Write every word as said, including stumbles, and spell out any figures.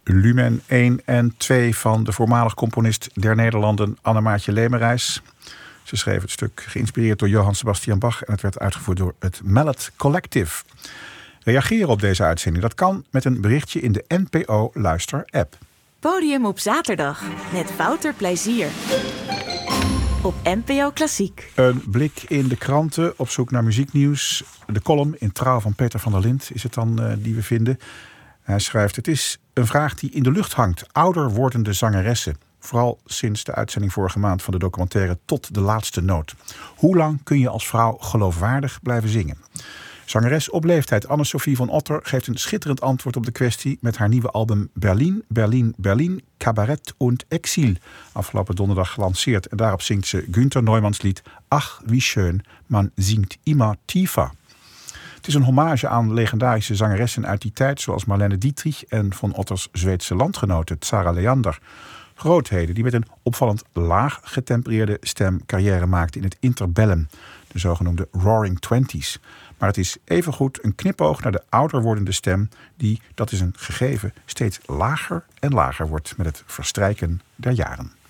Lumen één en twee van de voormalig componist der Nederlanden Annemaatje Lemerijs. Ze schreef het stuk geïnspireerd door Johann Sebastian Bach en het werd uitgevoerd door het Mallet Collective. Reageren op deze uitzending, dat kan met een berichtje in de N P O Luister app. Podium op zaterdag met Wouter Plezier. Op N P O Klassiek. Een blik in de kranten op zoek naar muzieknieuws. De column in Trouw van Peter van der Lint is het dan uh, die we vinden. Hij schrijft: het is een vraag die in de lucht hangt. Ouder wordende zangeressen. Vooral sinds de uitzending vorige maand van de documentaire Tot de Laatste Noot. Hoe lang kun je als vrouw geloofwaardig blijven zingen? Zangeres op leeftijd Anne-Sophie van Otter geeft een schitterend antwoord op de kwestie met haar nieuwe album Berlin, Berlin, Berlin, Cabaret und Exil. Afgelopen donderdag gelanceerd en daarop zingt ze Günther Neumanns lied Ach, wie schön, man singt immer tiefer. Het is een hommage aan legendarische zangeressen uit die tijd, zoals Marlene Dietrich en van Otters Zweedse landgenote Sarah Leander. Grootheden die met een opvallend laag getempereerde stem carrière maakten in het interbellum, de zogenoemde Roaring Twenties. Maar het is evengoed een knipoog naar de ouder wordende stem die, dat is een gegeven, steeds lager en lager wordt met het verstrijken der jaren.